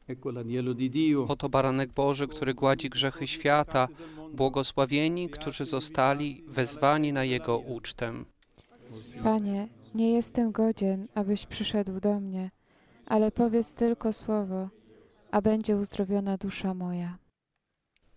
Oto baranek Boży, który gładzi grzechy świata. Błogosławieni, którzy zostali wezwani na Jego ucztę. Panie, nie jestem godzien, abyś przyszedł do mnie, ale powiedz tylko słowo, a będzie uzdrowiona dusza moja.